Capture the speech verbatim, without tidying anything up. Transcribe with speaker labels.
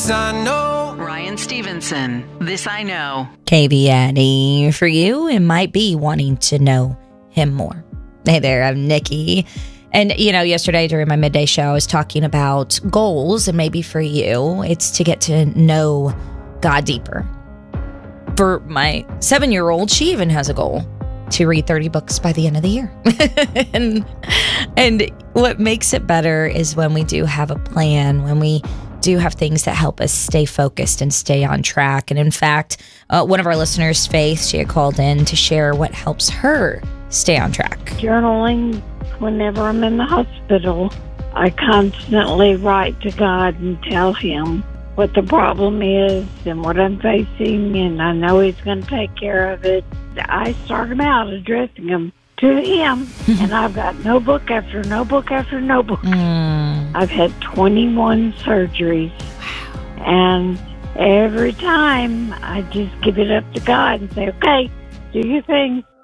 Speaker 1: This I know.
Speaker 2: Ryan Stevenson, This I Know.
Speaker 3: K B Addy, for you, it might be wanting to know him more. Hey there, I'm Nikki. And, you know, yesterday during my midday show, I was talking about goals, and maybe for you, it's to get to know God deeper. For my seven-year-old, she even has a goal to read thirty books by the end of the year. and, and what makes it better is when we do have a plan, when we do have things that help us stay focused and stay on track. And in fact, uh, one of our listeners, Faith, she had called in to share what helps her stay on track.
Speaker 4: Journaling. Whenever I'm in the hospital, I constantly write to God and tell him what the problem is and what I'm facing, and I know he's going to take care of it. I start them out addressing them to him, and I've got notebook after notebook after notebook.
Speaker 3: Mm.
Speaker 4: I've had twenty-one surgeries, wow. And every time I just give it up to God and say, okay, do your thing.